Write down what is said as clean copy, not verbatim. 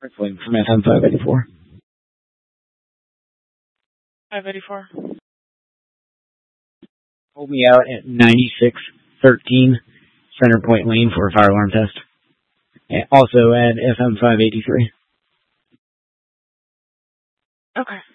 Rickling from FM 584. 584. Hold me out at 9613 Center Point Lane for a fire alarm test. And also at FM 583. Okay.